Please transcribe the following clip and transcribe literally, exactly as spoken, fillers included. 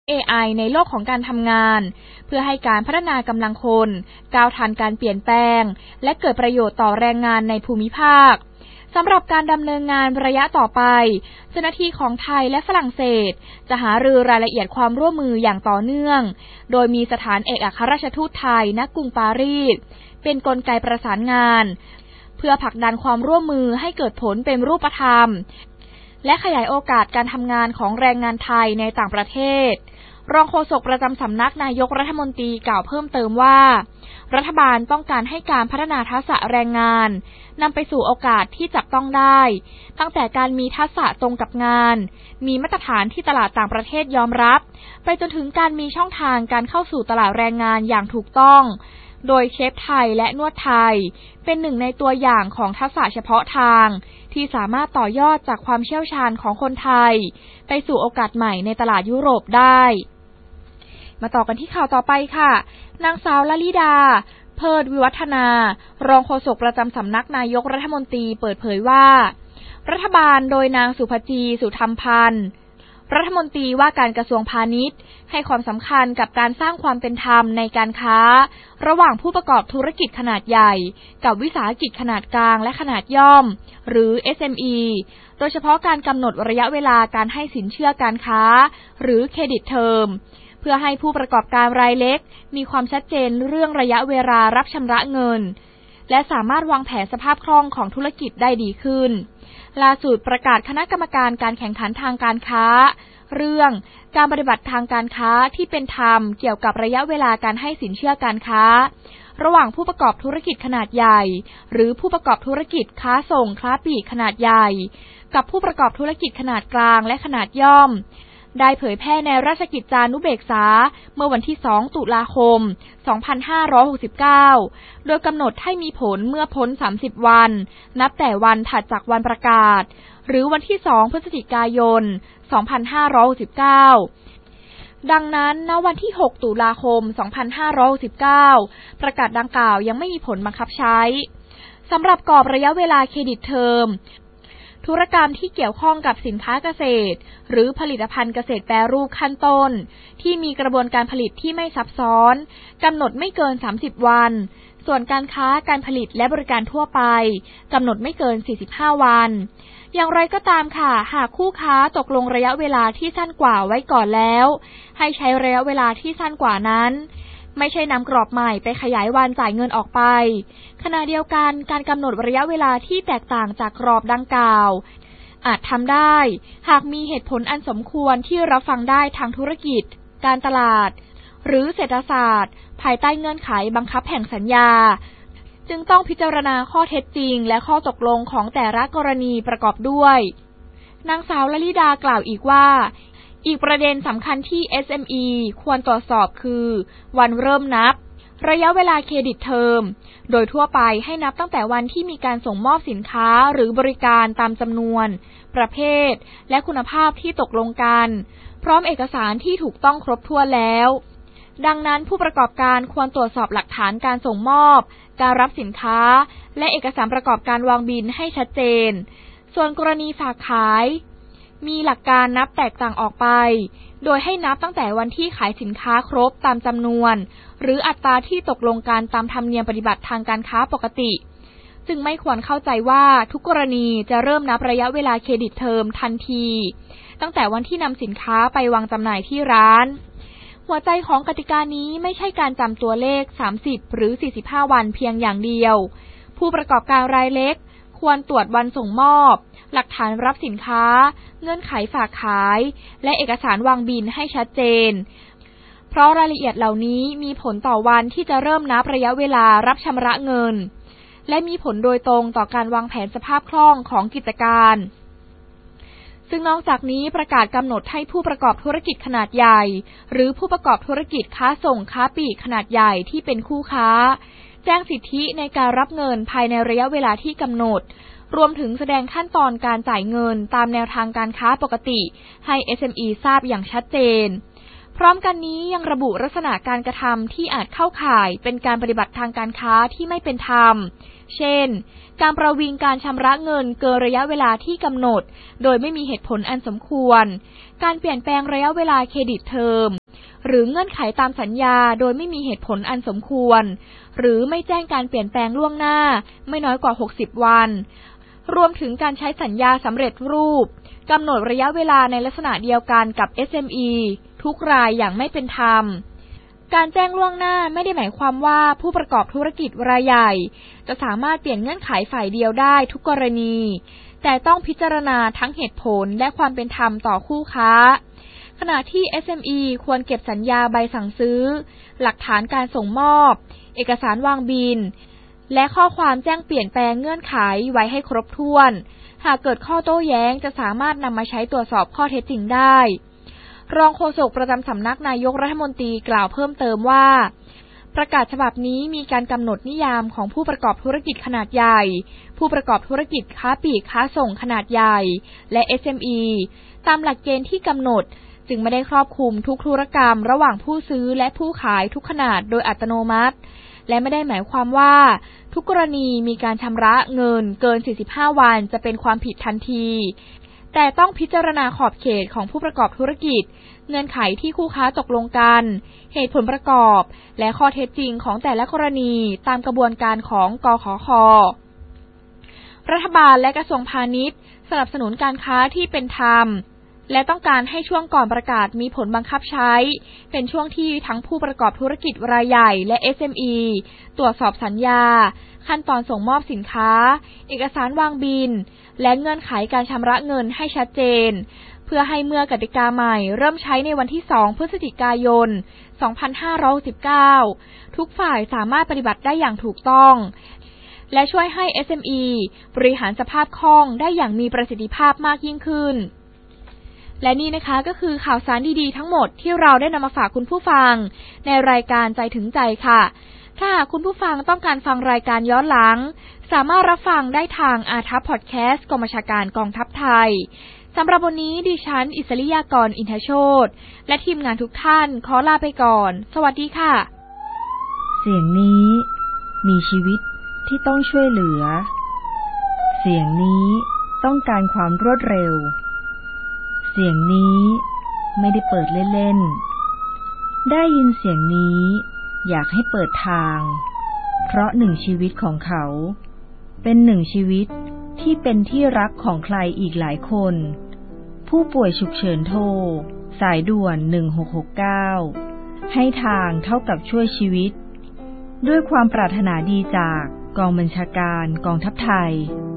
เอ ไอ ในโลกของการทำงานเพื่อให้การพัฒนากำลังคนก้าวทันการเปลี่ยนแปลงและเกิดประโยชน์ต่อแรงงานในภูมิภาคสำหรับการดำเนินงานระยะต่อไปเจ้าหน้าที่ของไทยและฝรั่งเศสจะหารือรายละเอียดความร่วมมืออย่างต่อเนื่องโดยมีสถานเอกอัครราชทูตไทยณกรุงปารีสเป็นกลไกประสานงานเพื่อผลักดันความร่วมมือให้เกิดผลเป็นรูปธรรมและขยายโอกาสการทำงานของแรงงานไทยในต่างประเทศรองโฆษกประจำสำนักนายกรัฐมนตรีกล่าวเพิ่มเติมว่ารัฐบาลต้องการให้การพัฒนาทักษะแรงงานนำไปสู่โอกาสที่จับต้องได้ตั้งแต่การมีทักษะตรงกับงานมีมาตรฐานที่ตลาดต่างประเทศยอมรับไปจนถึงการมีช่องทางการเข้าสู่ตลาดแรงงานอย่างถูกต้องโดยเชฟไทยและนวดไทยเป็นหนึ่งในตัวอย่างของทักษะเฉพาะทางที่สามารถต่อยอดจากความเชี่ยวชาญของคนไทยไปสู่โอกาสใหม่ในตลาดยุโรปได้มาต่อกันที่ข่าวต่อไปค่ะนางสาวลลิดาเพิดวิวัฒนารองโฆษกประจำสำนักนายกรัฐมนตรีเปิดเผยว่ารัฐบาลโดยนางสุภจีสุธรรมพันธ์รัฐมนตรีว่าการกระทรวงพาณิชย์ให้ความสำคัญกับการสร้างความเป็นธรรมในการค้าระหว่างผู้ประกอบธุรกิจขนาดใหญ่กับวิสาหกิจขนาดกลางและขนาดย่อมหรือ เอส เอ็ม อี โดยเฉพาะการกำหนดระยะเวลาการให้สินเชื่อการค้าหรือเครดิตเทอมเพื่อให้ผู้ประกอบการรายเล็กมีความชัดเจนเรื่องระยะเวลารับชำระเงินและสามารถวางแผนสภาพคล่องของธุรกิจได้ดีขึ้นล่าสุดประกาศคณะกรรมการการแข่งขันทางการค้าเรื่องการปฏิบัติทางการค้าที่เป็นธรรมเกี่ยวกับระยะเวลาการให้สินเชื่อการค้าระหว่างผู้ประกอบธุรกิจขนาดใหญ่หรือผู้ประกอบธุรกิจค้าส่งค้าปลีกขนาดใหญ่กับผู้ประกอบธุรกิจขนาดกลางและขนาดย่อมได้เผยแพร่ในราชกิจจานุเบกษาเมื่อวันที่สองตุลาคมสองพันห้าร้อยหกสิบเก้าโดยกำหนดให้มีผลเมื่อพ้นสามสิบวันนับแต่วันถัดจากวันประกาศหรือวันที่สองพฤศจิกายนสองพันห้าร้อยหกสิบเก้าดังนั้นณวันที่หกตุลาคมสองพันห้าร้อยหกสิบเก้าประกาศดังกล่าวยังไม่มีผลบังคับใช้สำหรับกรอบระยะเวลาเครดิตเทอมธุรกรรมที่เกี่ยวข้องกับสินค้าเกษตรหรือผลิตภัณฑ์เกษตรแปรรูปขั้นต้นที่มีกระบวนการผลิตที่ไม่ซับซ้อนกำหนดไม่เกินสามสิบวันส่วนการค้าการผลิตและบริการทั่วไปกำหนดไม่เกินสี่สิบห้าวันอย่างไรก็ตามค่ะหากคู่ค้าตกลงระยะเวลาที่สั้นกว่าไว้ก่อนแล้วให้ใช้ระยะเวลาที่สั้นกว่านั้นไม่ใช่นำกรอบใหม่ไปขยายวันจ่ายเงินออกไปขณะเดียวกันการกำหนดระยะเวลาที่แตกต่างจากกรอบดังกล่าวอาจทำได้หากมีเหตุผลอันสมควรที่รับฟังได้ทางธุรกิจการตลาดหรือเศรษฐศาสตร์ภายใต้เงื่อนไขบังคับแห่งสัญญาจึงต้องพิจารณาข้อเท็จจริงและข้อตกลงของแต่ละกรณีประกอบด้วยนางสาวลลิดากล่าวอีกว่าอีกประเด็นสำคัญที่ เอส เอ็ม อี ควรตรวจสอบคือวันเริ่มนับระยะเวลาเครดิตเทอมโดยทั่วไปให้นับตั้งแต่วันที่มีการส่งมอบสินค้าหรือบริการตามจำนวนประเภทและคุณภาพที่ตกลงกันพร้อมเอกสารที่ถูกต้องครบถ้วนแล้วดังนั้นผู้ประกอบการควรตรวจสอบหลักฐานการส่งมอบการรับสินค้าและเอกสารประกอบการวางบิลให้ชัดเจนส่วนกรณีฝากขายมีหลักการนับแตกต่างออกไปโดยให้นับตั้งแต่วันที่ขายสินค้าครบตามจำนวนหรืออัตราที่ตกลงกันตามธรรมเนียมปฏิบัติทางการค้าปกติจึงไม่ควรเข้าใจว่าทุกกรณีจะเริ่มนับระยะเวลาเครดิตเทอมทันทีตั้งแต่วันที่นำสินค้าไปวางจำหน่ายที่ร้านหัวใจของกติกานี้ไม่ใช่การจำตัวเลขสามสิบหรือสี่สิบห้าวันเพียงอย่างเดียวผู้ประกอบการรายเล็กควรตรวจวันส่งมอบหลักฐานรับสินค้าเงื่อนไขฝากขายและเอกสารวางบิลให้ชัดเจนเพราะรายละเอียดเหล่านี้มีผลต่อวันที่จะเริ่มนับระยะเวลารับชำระเงินและมีผลโดยตรงต่อการวางแผนสภาพคล่องของกิจการซึ่งนอกจากนี้ประกาศกำหนดให้ผู้ประกอบธุรกิจขนาดใหญ่หรือผู้ประกอบธุรกิจค้าส่งค้าปลีกขนาดใหญ่ที่เป็นคู่ค้าแจ้งสิทธิในการรับเงินภายในระยะเวลาที่กำหนดรวมถึงแสดงขั้นตอนการจ่ายเงินตามแนวทางการค้าปกติให้ เอส เอ็ม อี ทราบอย่างชัดเจนพร้อมกันนี้ยังระบุลักษณะการกระทำที่อาจเข้าข่ายเป็นการปฏิบัติทางการค้าที่ไม่เป็นธรรมเช่นการประวิงการชำระเงินเกินระยะเวลาที่กำหนดโดยไม่มีเหตุผลอันสมควรการเปลี่ยนแปลงระยะเวลาเครดิตเทอมหรือเงื่อนไขตามสัญญาโดยไม่มีเหตุผลอันสมควรหรือไม่แจ้งการเปลี่ยนแปลงล่วงหน้าไม่น้อยกว่าหกสิบวันรวมถึงการใช้สัญญาสำเร็จรูปกำหนดระยะเวลาในลักษณะเดียวกันกับ เอส เอ็ม อี ทุกรายอย่างไม่เป็นธรรมการแจ้งล่วงหน้าไม่ได้หมายความว่าผู้ประกอบธุรกิจรายใหญ่จะสามารถเปลี่ยนเงื่อนไขฝ่ายเดียวได้ทุกกรณีแต่ต้องพิจารณาทั้งเหตุผลและความเป็นธรรมต่อคู่ค้าขณะที่ เอส เอ็ม อี ควรเก็บสัญญาใบสั่งซื้อหลักฐานการส่งมอบเอกสารวางบิลและข้อความแจ้งเปลี่ยนแปลงเงื่อนไขไว้ให้ครบถ้วนหากเกิดข้อโต้แย้งจะสามารถนำมาใช้ตรวจสอบข้อเท็จจริงได้รองโฆษกประจำสำนักนายกรัฐมนตรีกล่าวเพิ่มเติมว่าประกาศฉบับนี้มีการกำหนดนิยามของผู้ประกอบธุรกิจขนาดใหญ่ผู้ประกอบธุรกิจค้าปลีกค้าส่งขนาดใหญ่และ เอส เอ็ม อี ตามหลักเกณฑ์ที่กำหนดจึงไม่ได้ครอบคลุมทุกธุรกรรมระหว่างผู้ซื้อและผู้ขายทุกขนาดโดยอัตโนมัติและไม่ได้หมายความว่าทุกกรณีมีการชำระเงินเกินสี่สิบห้าวันจะเป็นความผิดทันทีแต่ต้องพิจารณาขอบเขตของผู้ประกอบธุรกิจเงื่อนไขที่คู่ค้าตกลงกันเหตุผลประกอบและข้อเท็จจริงของแต่ละกรณีตามกระบวนการของกขค.รัฐบาลและกระทรวงพาณิชย์สนับสนุนการค้าที่เป็นธรรมและต้องการให้ช่วงก่อนประกาศมีผลบังคับใช้เป็นช่วงที่ทั้งผู้ประกอบธุรกิจรายใหญ่และ เอส เอ็ม อี ตรวจสอบสัญญาขั้นตอนส่งมอบสินค้าเอกสารวางบิลและเงื่อนไขการชำระเงินให้ชัดเจนเพื่อให้เมื่อกติกาใหม่เริ่มใช้ในวันที่สองพฤศจิกายนสองพันห้าร้อยหกสิบเก้าทุกฝ่ายสามารถปฏิบัติได้อย่างถูกต้องและช่วยให้ เอส เอ็ม อี บริหารสภาพคล่องได้อย่างมีประสิทธิภาพมากยิ่งขึ้นและนี่นะคะก็คือข่าวสารดีๆทั้งหมดที่เราได้นำมาฝากคุณผู้ฟังในรายการใจถึงใจค่ะถ้าหากคุณผู้ฟังต้องการฟังรายการย้อนหลังสามารถรับฟังได้ทางอาทัพพอดแคสต์กองบัญชาการกองทัพไทยสำหรับวันนี้ดิฉันอิสริยากรอินทโชติและทีมงานทุกท่านขอลาไปก่อนสวัสดีค่ะเสียงนี้มีชีวิตที่ต้องช่วยเหลือเสียงนี้ต้องการความรวดเร็วเสียงนี้ไม่ได้เปิดเล่นๆได้ยินเสียงนี้อยากให้เปิดทางเพราะหนึ่งชีวิตของเขาเป็นหนึ่งชีวิตที่เป็นที่รักของใครอีกหลายคนผู้ป่วยฉุกเฉินโทรสายด่วนหนึ่งหกหกเก้าให้ทางเท่ากับช่วยชีวิตด้วยความปรารถนาดีจากกองบัญชาการกองทัพไทย